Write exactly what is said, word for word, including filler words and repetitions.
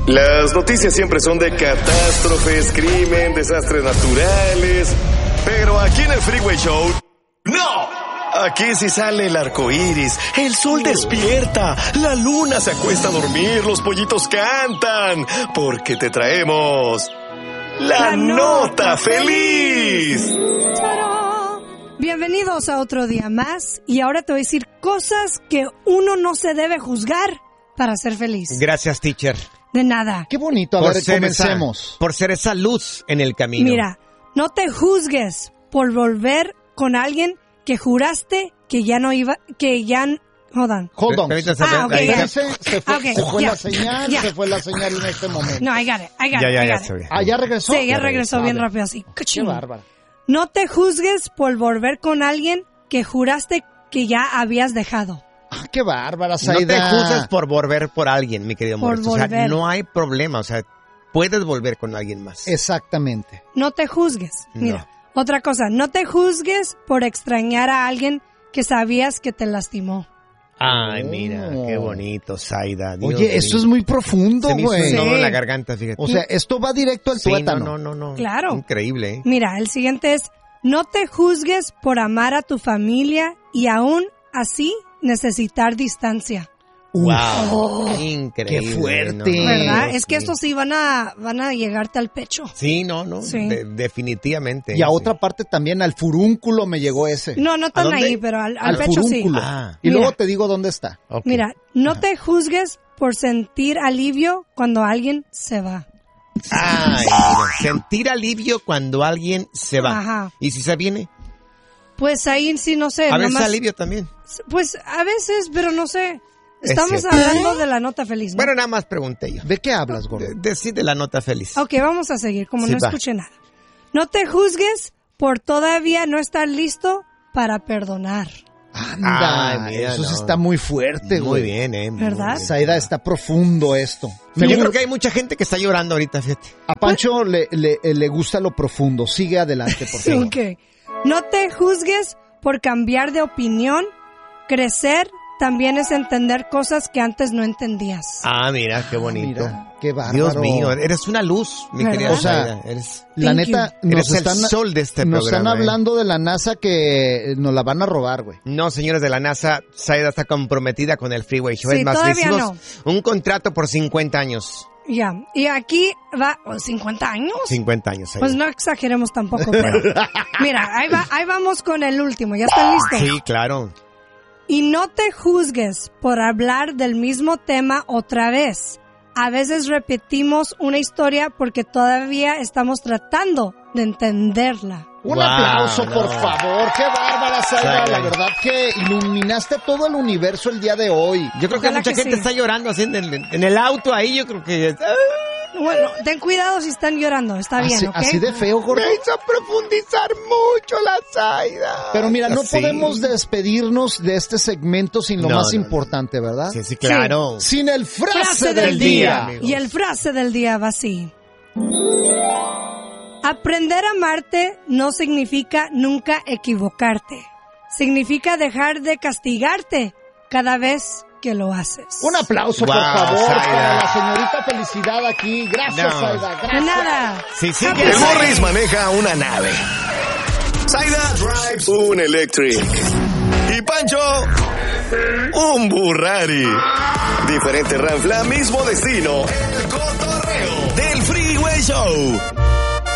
Las noticias siempre son de catástrofes, crimen, desastres naturales. Pero aquí en el Freeway Show, ¡no! Aquí sí sale el arco iris, el sol despierta, la luna se acuesta a dormir, los pollitos cantan, porque te traemos la, la nota feliz. ¡Tarán! Bienvenidos a otro día más, y ahora te voy a decir cosas que uno no se debe juzgar para ser feliz. Gracias, teacher. De nada. Qué bonito, a por ver, ser comencemos. Esa, por ser esa luz en el camino. Mira, no te juzgues por volver con alguien que juraste que ya no iba, que ya... Hold on. Hold on. Ah, okay, yeah. se, se fue, okay, se fue yeah. la señal, yeah. se fue la señal en este momento. No, I got it, I got ya, it, ya, I ya, got ya, it. ya. Ah, ¿ya regresó? Sí, ya, ya regresó regresó bien ver. rápido así. Qué bárbara. No te juzgues por volver con alguien que juraste que ya habías dejado. Ah, qué bárbara, Saida. No te juzgues por volver por alguien, mi querido Por Moresto. O sea, volver. no hay problema, o sea, puedes volver con alguien más. Exactamente. No te juzgues. Mira, no. Otra cosa, no te juzgues por extrañar a alguien que sabías que te lastimó. Ay, mira, Oh. qué bonito, Saida. Dios Oye, mío. eso es muy profundo, Se me hizo güey. un nudo en la Sí. garganta, fíjate. O sea, esto va directo al sí, tuétano. no, no, no, no. Claro. Increíble, ¿eh? Mira, el siguiente es, no te juzgues por amar a tu familia y aún así necesitar distancia. Wow, Oh, increíble. qué fuerte. no, no, ¿Verdad? no, Es que sí. estos sí van a, van a llegarte al pecho. Sí, no, no, Sí. de- definitivamente. Y a sí. otra parte también, al furúnculo me llegó ese. No, no tan dónde? ahí, pero al, al al pecho sí. furúnculo. Ah. Y Mira. luego te digo dónde está. Ok. Mira, no te juzgues por sentir alivio cuando alguien se va. Ay, mira, sentir alivio cuando alguien se va. Ajá. ¿Y si se viene? Pues ahí sí, no sé. A veces nomás- alivio también. Pues a veces, pero no sé. Es Estamos cierto. hablando de la nota feliz, ¿no? Bueno, nada más pregunté yo. ¿De qué hablas, gordo? De- Decide la nota feliz. Ok, vamos a seguir, como Sí, no va. escuché nada. No te juzgues por todavía no estar listo para perdonar. Anda, Ay, mira, eso sí no. está muy fuerte, Muy güey. bien, ¿eh? Muy ¿Verdad? bien. Saida, está profundo esto. Yo Me creo gu- que hay mucha gente que está llorando ahorita, fíjate. A Pancho le, le, le gusta lo profundo. Sigue adelante, por favor. Ok. No te juzgues por cambiar de opinión. Crecer también es entender cosas que antes no entendías. Ah, mira, qué bonito. Mira, qué bárbaro. Dios mío, eres una luz, mi ¿Verdad? querida O sea, Saida. Eres, La Thank neta, you. nos eres el están, sol de este nos programa. están ¿eh? hablando de la NASA que nos la van a robar, güey. No, señores de la NASA, Saida está comprometida con el Freeway Show. Sí, es más, le todavía hicimos un contrato por cincuenta años. Ya. Y aquí va, oh, ¿cincuenta años? cincuenta años, Saida. Pues no exageremos tampoco, pero... Mira, ahí, va, ahí vamos con el último. ¿Ya están listos? Sí, claro. Y no te juzgues por hablar del mismo tema otra vez. A veces repetimos una historia porque todavía estamos tratando de entenderla. Un Wow, aplauso, no. por favor. Qué bárbara, Saida. Saida. La verdad que iluminaste todo el universo el día de hoy. Yo creo que Ojalá mucha que gente sí. está llorando así en el, en el auto ahí. Yo creo que... ¡ah! Bueno, ten cuidado si están llorando, está bien, así, ¿ok? así de feo, gordo. Me hizo profundizar mucho la Saida. Pero mira, no Sí. podemos despedirnos de este segmento sin lo No, más no, no. importante, ¿verdad? Sí, sí, claro. Sin el frase, Frase del, del día. amigos. Y el frase del día va así. Aprender a amarte no significa nunca equivocarte. Significa dejar de castigarte cada vez que lo haces. Un aplauso, Wow, por favor, Saida. para la señorita Felicidad aquí. Gracias, No. Saida. De Gracias. nada. Sí, sí, Happy que- El Friday. Morris maneja una nave. Saida drives un Electric. Y Pancho, un Burrari. Diferente ranfla, mismo destino. El cotorreo del Freeway Show.